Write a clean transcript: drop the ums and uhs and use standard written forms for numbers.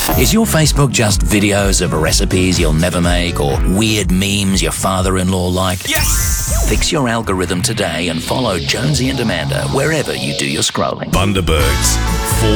Is your Facebook just videos of recipes you'll never make or weird memes your father-in-law liked? Yes! Fix your algorithm today and follow Jonesy and Amanda wherever you do your scrolling. Bundabergs.